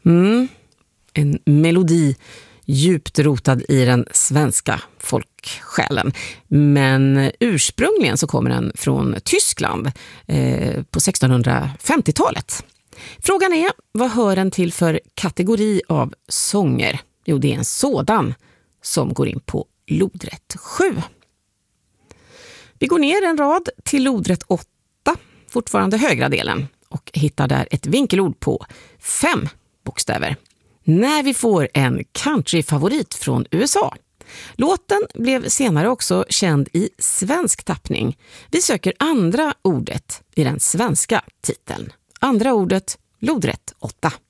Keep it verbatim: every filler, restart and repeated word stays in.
Mm, en melodi djupt rotad i den svenska folksjälen. Men ursprungligen så kommer den från Tyskland eh, på sextonhundrafemtiotalet. Frågan är, vad hör den till för kategori av sånger? Jo, det är en sådan som går in på lodrätt sju. Vi går ner en rad till lodrätt åtta, fortfarande högra delen, och hittar där ett vinkelord på fem bokstäver. När vi får en countryfavorit från U S A. Låten blev senare också känd i svensk tappning. Vi söker andra ordet i den svenska titeln. Andra ordet, lodrätt åtta.